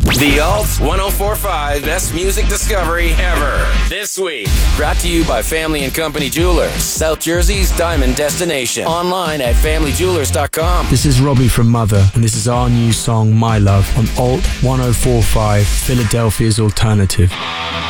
The Alt 1045 Best Music Discovery Ever. This week, brought to you by Family and Company Jewelers, South Jersey's diamond destination. Online at familyjewelers.com. This is Robbie from Mother, and this is our new song, My Love, on Alt 1045, Philadelphia's Alternative.